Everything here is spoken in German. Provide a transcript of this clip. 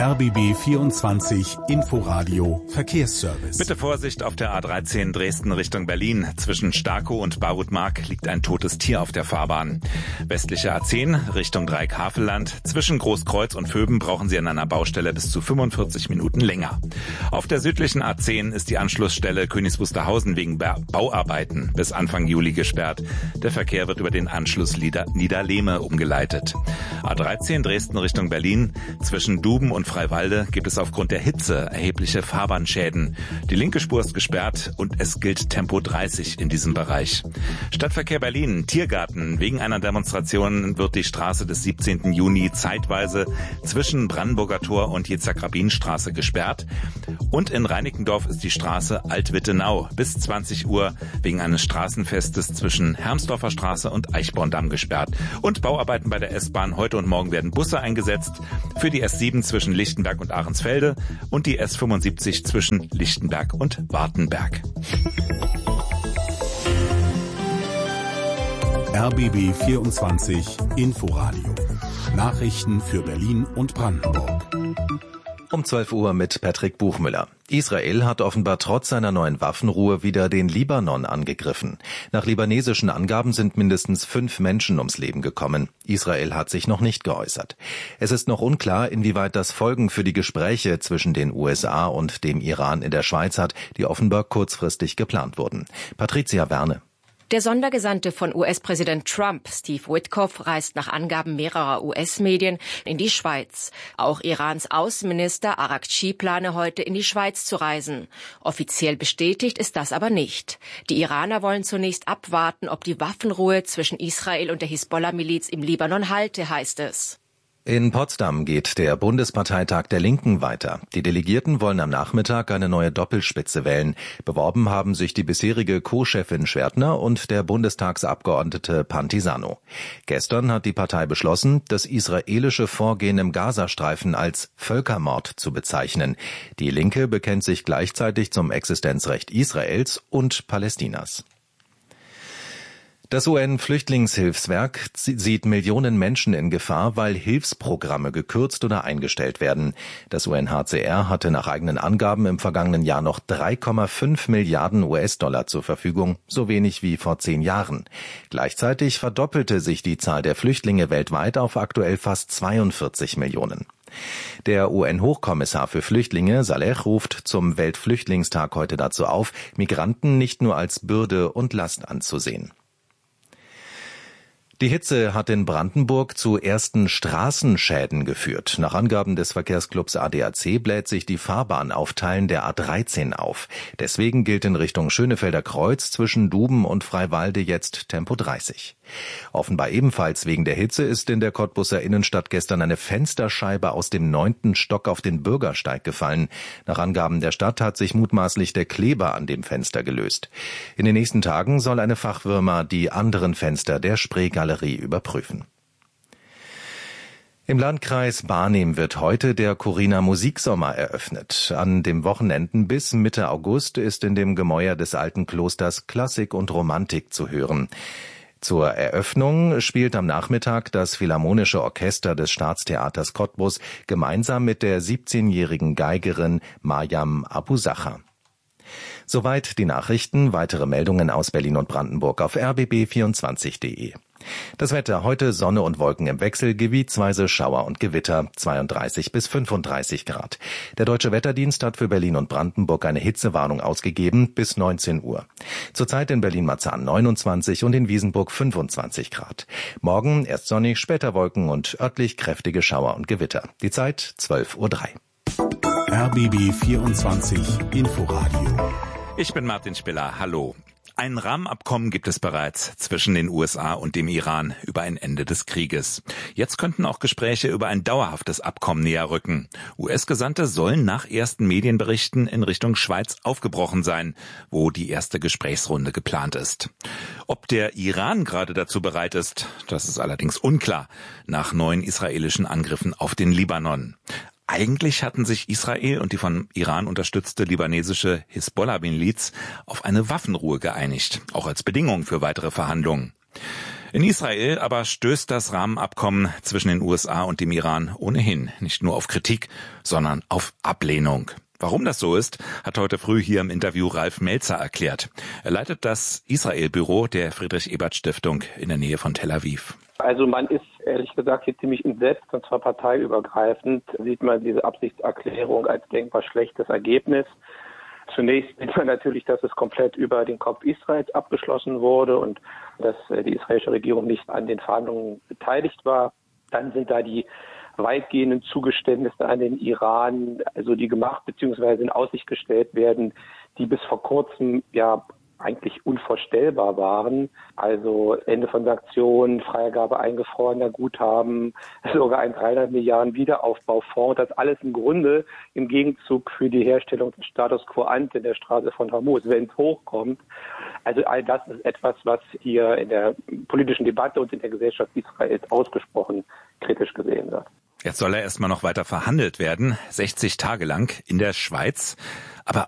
RBB 24 Inforadio Verkehrsservice. Bitte Vorsicht auf der A13 Dresden Richtung Berlin. Zwischen Starkow und Barutmark liegt ein totes Tier auf der Fahrbahn. Westliche A10 Richtung Dreieck-Havelland. Zwischen Großkreuz und Vöben brauchen Sie an einer Baustelle bis zu 45 Minuten länger. Auf der südlichen A10 ist die Anschlussstelle Königs Wusterhausen wegen Bauarbeiten bis Anfang Juli gesperrt. Der Verkehr wird über den Anschluss Niederlehme umgeleitet. A13 Dresden Richtung Berlin. Zwischen Duben und Freiwalde gibt es aufgrund der Hitze erhebliche Fahrbahnschäden. Die linke Spur ist gesperrt und es gilt Tempo 30 in diesem Bereich. Stadtverkehr Berlin, Tiergarten. Wegen einer Demonstration wird die Straße des 17. Juni zeitweise zwischen Brandenburger Tor und Jitzchak-Rabin-Straße gesperrt. Und in Reinickendorf ist die Straße Alt-Wittenau bis 20 Uhr wegen eines Straßenfestes zwischen Hermsdorfer Straße und Eichborndamm gesperrt. Und Bauarbeiten bei der S-Bahn. Heute und morgen werden Busse eingesetzt für die S7 zwischen Lichtenberg und Ahrensfelde und die S75 zwischen Lichtenberg und Wartenberg. RBB 24 Inforadio. Nachrichten für Berlin und Brandenburg. Um 12 Uhr mit Patrick Buchmüller. Israel hat offenbar trotz seiner neuen Waffenruhe wieder den Libanon angegriffen. Nach libanesischen Angaben sind mindestens 5 Menschen ums Leben gekommen. Israel hat sich noch nicht geäußert. Es ist noch unklar, inwieweit das Folgen für die Gespräche zwischen den USA und dem Iran in der Schweiz hat, die offenbar kurzfristig geplant wurden. Patricia Werne. Der Sondergesandte von US-Präsident Trump, Steve Witkoff, reist nach Angaben mehrerer US-Medien in die Schweiz. Auch Irans Außenminister Araghchi plane heute in die Schweiz zu reisen. Offiziell bestätigt ist das aber nicht. Die Iraner wollen zunächst abwarten, ob die Waffenruhe zwischen Israel und der Hisbollah-Miliz im Libanon halte, heißt es. In Potsdam geht der Bundesparteitag der Linken weiter. Die Delegierten wollen am Nachmittag eine neue Doppelspitze wählen. Beworben haben sich die bisherige Co-Chefin Schwertner und der Bundestagsabgeordnete Pantisano. Gestern hat die Partei beschlossen, das israelische Vorgehen im Gazastreifen als Völkermord zu bezeichnen. Die Linke bekennt sich gleichzeitig zum Existenzrecht Israels und Palästinas. Das UN-Flüchtlingshilfswerk sieht Millionen Menschen in Gefahr, weil Hilfsprogramme gekürzt oder eingestellt werden. Das UNHCR hatte nach eigenen Angaben im vergangenen Jahr noch 3,5 Milliarden US-Dollar zur Verfügung, so wenig wie vor 10 Jahren. Gleichzeitig verdoppelte sich die Zahl der Flüchtlinge weltweit auf aktuell fast 42 Millionen. Der UN-Hochkommissar für Flüchtlinge, Saleh, ruft zum Weltflüchtlingstag heute dazu auf, Migranten nicht nur als Bürde und Last anzusehen. Die Hitze hat in Brandenburg zu ersten Straßenschäden geführt. Nach Angaben des Verkehrsclubs ADAC bläht sich die Fahrbahn auf Teilen der A13 auf. Deswegen gilt in Richtung Schönefelder Kreuz zwischen Duben und Freiwalde jetzt Tempo 30. Offenbar ebenfalls wegen der Hitze ist in der Cottbuser Innenstadt gestern eine Fensterscheibe aus dem 9. Stock auf den Bürgersteig gefallen. Nach Angaben der Stadt hat sich mutmaßlich der Kleber an dem Fenster gelöst. In den nächsten Tagen soll eine Fachfirma die anderen Fenster der Spreegalerie überprüfen. Im Landkreis Barnim wird heute der Corina Musiksommer eröffnet. An den Wochenenden bis Mitte August ist in dem Gemäuer des alten Klosters Klassik und Romantik zu hören. Zur Eröffnung spielt am Nachmittag das Philharmonische Orchester des Staatstheaters Cottbus gemeinsam mit der 17-jährigen Geigerin Mariam Abusacher. Soweit die Nachrichten. Weitere Meldungen aus Berlin und Brandenburg auf rbb24.de. Das Wetter: heute Sonne und Wolken im Wechsel, gebietsweise Schauer und Gewitter, 32 bis 35 Grad. Der Deutsche Wetterdienst hat für Berlin und Brandenburg eine Hitzewarnung ausgegeben bis 19 Uhr. Zurzeit in Berlin-Marzahn 29 und in Wiesenburg 25 Grad. Morgen erst sonnig, später Wolken und örtlich kräftige Schauer und Gewitter. Die Zeit 12:03 Uhr. RBB 24 Inforadio. Ich bin Martin Spiller. Hallo. Ein Rahmenabkommen gibt es bereits zwischen den USA und dem Iran über ein Ende des Krieges. Jetzt könnten auch Gespräche über ein dauerhaftes Abkommen näher rücken. US-Gesandte sollen nach ersten Medienberichten in Richtung Schweiz aufgebrochen sein, wo die erste Gesprächsrunde geplant ist. Ob der Iran gerade dazu bereit ist, das ist allerdings unklar, nach neuen israelischen Angriffen auf den Libanon. Eigentlich hatten sich Israel und die von Iran unterstützte libanesische Hisbollah-Miliz auf eine Waffenruhe geeinigt, auch als Bedingung für weitere Verhandlungen. In Israel aber stößt das Rahmenabkommen zwischen den USA und dem Iran ohnehin nicht nur auf Kritik, sondern auf Ablehnung. Warum das so ist, hat heute früh hier im Interview Ralf Melzer erklärt. Er leitet das Israel-Büro der Friedrich-Ebert-Stiftung in der Nähe von Tel Aviv. Also man ist ehrlich gesagt hier ziemlich entsetzt, und zwar parteiübergreifend sieht man diese Absichtserklärung als denkbar schlechtes Ergebnis. Zunächst sieht man natürlich, dass es komplett über den Kopf Israels abgeschlossen wurde und dass die israelische Regierung nicht an den Verhandlungen beteiligt war. Dann sind da die weitgehenden Zugeständnisse an den Iran, also die gemacht bzw. in Aussicht gestellt werden, die bis vor kurzem ja eigentlich unvorstellbar waren. Also Ende von Sanktionen, Freigabe eingefrorener Guthaben, sogar ein 300 Milliarden Wiederaufbaufonds. Das alles im Grunde im Gegenzug für die Herstellung des Status quo ante in der Straße von Hormuz, wenn es hochkommt. Also all das ist etwas, was hier in der politischen Debatte und in der Gesellschaft Israels ausgesprochen kritisch gesehen wird. Jetzt soll er erstmal noch weiter verhandelt werden, 60 Tage lang in der Schweiz. Aber